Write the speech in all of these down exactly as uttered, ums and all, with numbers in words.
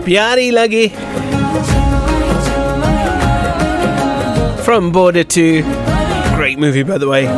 Pyari Lagi from Border two. Great movie, by the way.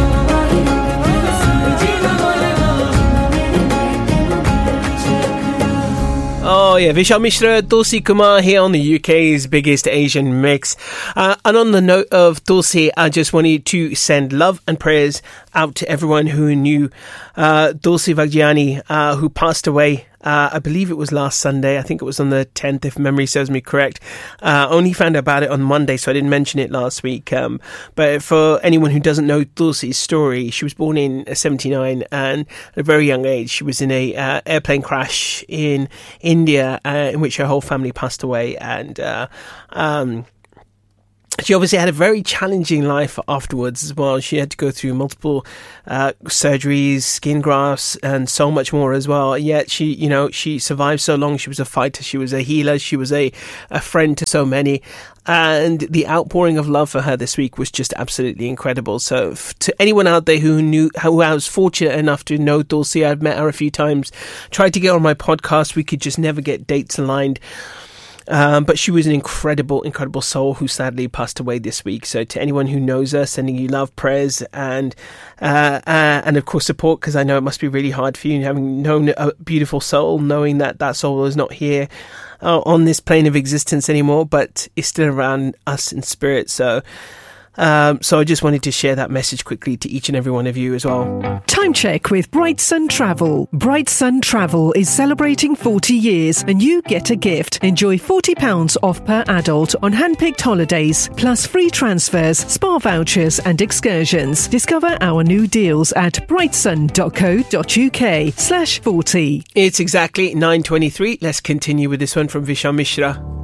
Oh yeah, Vishal Mishra, Tulsi Kumar here on the U K's biggest Asian mix. Uh, and on the note of Tulsi, I just wanted to send love and prayers out to everyone who knew uh, Tulsi Vagjiani, uh, who passed away. Uh, I believe it was last Sunday. I think it was on the tenth, if memory serves me correct. Uh, only found out about it on Monday, so I didn't mention it last week. Um, but for anyone who doesn't know Tulsi's story, she was born in seventy-nine, and at a very young age, she was in a uh, airplane crash in India, uh, in which her whole family passed away. And uh, um, she obviously had a very challenging life afterwards as well. She had to go through multiple uh, surgeries, skin grafts, and so much more as well. Yet she, you know, she survived so long. She was a fighter. She was a healer. She was a, a friend to so many. And the outpouring of love for her this week was just absolutely incredible. So f- to anyone out there who knew, who I was fortunate enough to know Tulsi, I've met her a few times, tried to get on my podcast. We could just never get dates aligned. Um, but she was an incredible, incredible soul who sadly passed away this week. So to anyone who knows her, sending you love, prayers, and uh, uh, and of course support, because I know it must be really hard for you having known a beautiful soul, knowing that that soul is not here uh, on this plane of existence anymore, but is still around us in spirit. So. Um, so I just wanted to share that message quickly to each and every one of you as well. Time check with Bright Sun Travel. Bright Sun Travel is celebrating forty years and you get a gift. Enjoy forty pounds off per adult on hand-picked holidays, plus free transfers, spa vouchers and excursions. Discover our new deals at brightsun.co.uk slash 40. It's exactly nine twenty-three. Let's continue with this one from Vishal Mishra.